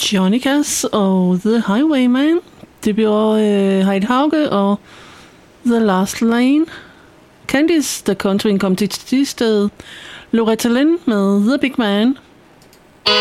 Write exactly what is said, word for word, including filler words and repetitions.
Johnny Cash og The Highwayman. Det bliver øh, Heid Hauge og The Last Lane. Candice, The Country kom til sidste. Loretta Lynn med The Big Man.